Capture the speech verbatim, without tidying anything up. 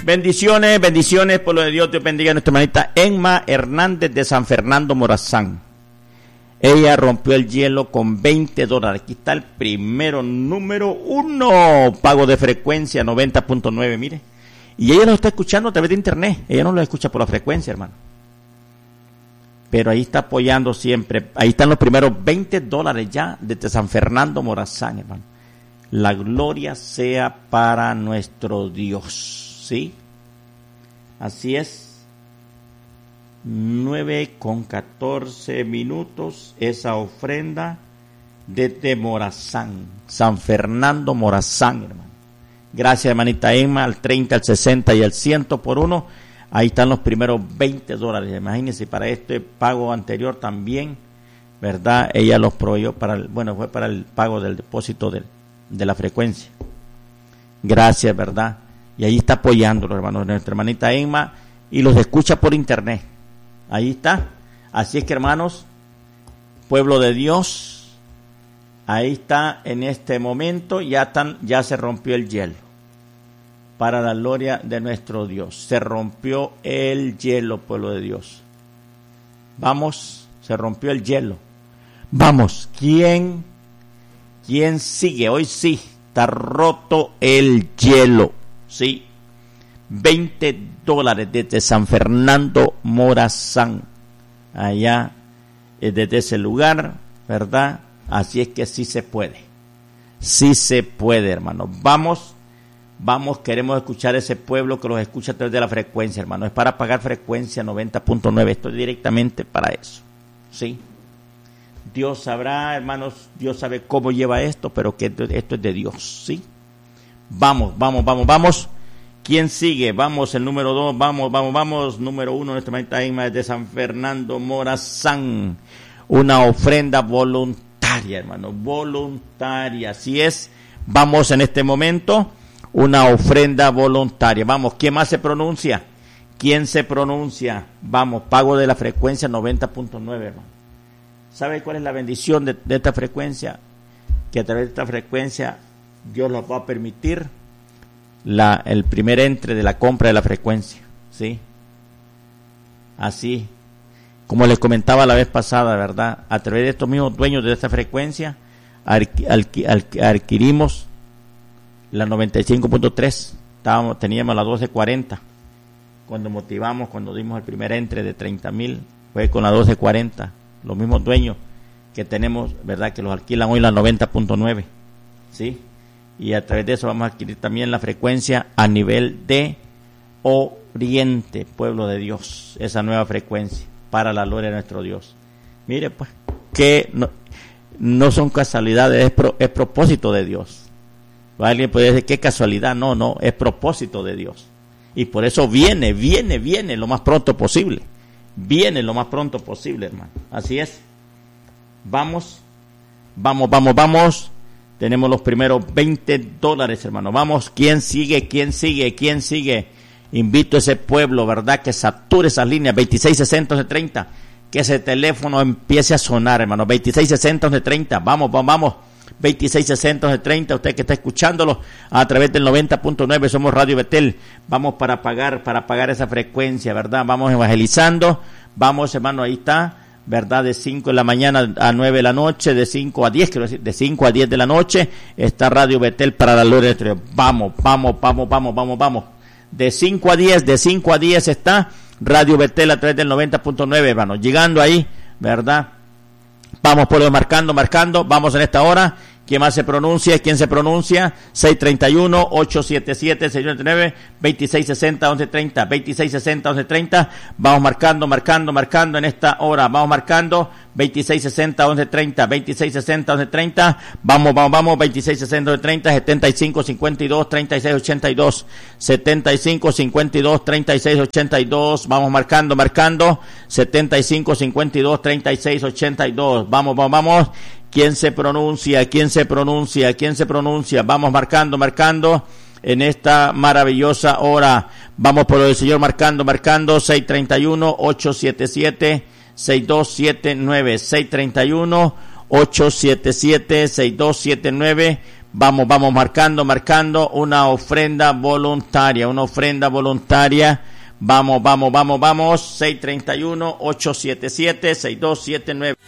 Bendiciones, bendiciones, pueblo de Dios. Dios bendiga a nuestra hermanita Emma Hernández de San Fernando Morazán. Ella rompió el hielo con veinte dólares. Aquí está el primero, número uno. Pago de frecuencia noventa punto nueve, mire. Y ella nos está escuchando a través de internet. Ella no lo escucha por la frecuencia, hermano. Pero ahí está apoyando siempre. Ahí están los primeros veinte dólares ya desde San Fernando Morazán, hermano. La gloria sea para nuestro Dios. ¿Sí? Así es. nueve con catorce minutos. Esa ofrenda desde Morazán. San Fernando Morazán, hermano. Gracias, hermanita Emma, al treinta, al sesenta y al cien por uno. Ahí están los primeros veinte dólares. Imagínense, para este pago anterior también, ¿verdad? Ella los proveyó para el, bueno, fue para el pago del depósito de, de la frecuencia. Gracias, ¿verdad? Y ahí está apoyándolo, hermanos, nuestra hermanita Emma, y los escucha por internet. Ahí está. Así es que, hermanos, pueblo de Dios, ahí está en este momento, ya están, ya se rompió el hielo. Para la gloria de nuestro Dios. Se rompió el hielo, pueblo de Dios. Vamos, se rompió el hielo. Vamos, ¿quién, quién sigue? Hoy sí, está roto el hielo. Sí, veinte dólares desde San Fernando Morazán. Allá, desde ese lugar, ¿verdad? Así es que sí se puede. Sí se puede, hermano. Vamos. Vamos, queremos escuchar ese pueblo que los escucha a través de la frecuencia, hermano. Es para pagar frecuencia noventa punto nueve. Esto es directamente para eso. ¿Sí? Dios sabrá, hermanos, Dios sabe cómo lleva esto, pero que esto, esto es de Dios. ¿Sí? Vamos, vamos, vamos, vamos. ¿Quién sigue? Vamos, el número dos. Vamos, vamos, vamos. Número uno, nuestra hermanita Emma de San Fernando Morazán. Una ofrenda voluntaria, hermano. Voluntaria. Así es. Vamos en este momento. Una ofrenda voluntaria. Vamos, ¿quién más se pronuncia? ¿Quién se pronuncia? Vamos, pago de la frecuencia noventa punto nueve, hermano. ¿Sabe cuál es la bendición de, de esta frecuencia? Que a través de esta frecuencia Dios nos va a permitir la, el primer entre de la compra de la frecuencia. ¿Sí? Así, como les comentaba la vez pasada, ¿verdad? A través de estos mismos dueños de esta frecuencia adqu, adqu, adqu, adquirimos la noventa y cinco punto tres, estábamos, teníamos la doce cuarenta, cuando motivamos, cuando dimos el primer entre de treinta mil, fue con la doce cuarenta, los mismos dueños que tenemos, ¿verdad? Que los alquilan hoy la noventa punto nueve, ¿sí? Y a través de eso vamos a adquirir también la frecuencia a nivel de Oriente, pueblo de Dios, esa nueva frecuencia, para la gloria de nuestro Dios. Mire, pues, que no, no son casualidades, es, pro, es propósito de Dios. Alguien puede decir, qué casualidad. No, no, es propósito de Dios. Y por eso viene, viene, viene lo más pronto posible. Viene lo más pronto posible, hermano. Así es. Vamos, vamos, vamos, vamos. Tenemos los primeros veinte dólares, hermano. Vamos, ¿quién sigue? ¿Quién sigue? ¿Quién sigue? Invito a ese pueblo, ¿verdad? Que sature esas líneas. veintiséis sesenta, once treinta. Que ese teléfono empiece a sonar, hermano. veintiséis sesenta, once treinta. Vamos, vamos, vamos. veintiséis sesenta, once treinta, usted que está escuchándolo a través del noventa punto nueve, somos Radio Betel. Vamos para pagar, para pagar esa frecuencia, ¿verdad? Vamos evangelizando, vamos, hermano, ahí está, ¿verdad? De cinco de la mañana a nueve de la noche, de cinco a diez, quiero decir, de cinco a diez de la noche, está Radio Betel para la gloria de Dios. Vamos, vamos, vamos, vamos, vamos, vamos. De cinco a diez, de cinco a diez está Radio Betel a través del noventa punto nueve, hermano. Llegando ahí, ¿verdad? Vamos por lo marcando, marcando, vamos en esta hora. ¿Quién más se pronuncia? ¿Quién se pronuncia? seis treinta y uno, ocho setenta y siete, seis noventa y nueve, veintiséis sesenta, once treinta, veintiséis sesenta, once treinta. Vamos marcando, marcando, marcando en esta hora. Vamos marcando veintiséis sesenta, once treinta, veintiséis sesenta, once treinta. Vamos, vamos, vamos, veintiséis sesenta, once treinta, setenta y cinco, cincuenta y dos, treinta y seis, ochenta y dos. setenta y cinco, cincuenta y dos, treinta y seis, ochenta y dos. Vamos marcando, marcando. setenta y cinco, cincuenta y dos, treinta y seis, ochenta y dos. Vamos, vamos, vamos. ¿Quién se pronuncia? ¿Quién se pronuncia? ¿Quién se pronuncia? Vamos marcando, marcando en esta maravillosa hora. Vamos por el Señor marcando, marcando. seis treinta y uno, ocho setenta y siete, seis dos siete nueve. seis treinta y uno, ocho setenta y siete, seis dos siete nueve. Vamos, vamos marcando, marcando una ofrenda voluntaria, una ofrenda voluntaria. Vamos, vamos, vamos, vamos. seis tres uno, ocho siete siete, seis dos siete nueve.